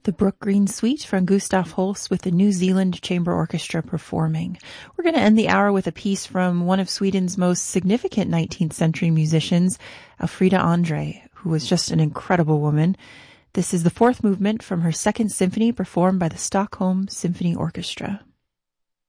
the Brook Green Suite from Gustav Holst with the New Zealand Chamber Orchestra performing. We're going to end the hour with a piece from one of Sweden's most significant 19th century musicians, Elfrida Andre, who was just an incredible woman. This is the fourth movement from her second symphony performed by the Stockholm Symphony Orchestra.